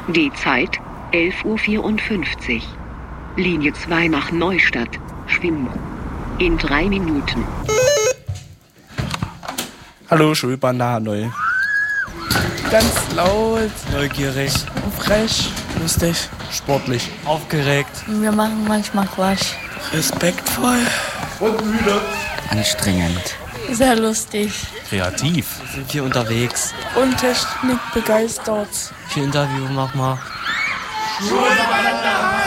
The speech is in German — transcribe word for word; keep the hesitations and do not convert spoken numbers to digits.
Die Zeit elf Uhr vierundfünfzig. Linie zwei nach Neustadt. Schwimmen. In drei Minuten. Hallo, Schulbahn da neu. Ganz laut, neugierig, frech, lustig, Sportlich. aufgeregt, Wir machen manchmal Quatsch. respektvoll, Und müde. Anstrengend. Sehr lustig. kreativ. Sind wir unterwegs? und Technik begeistert. Für Interview mach mal.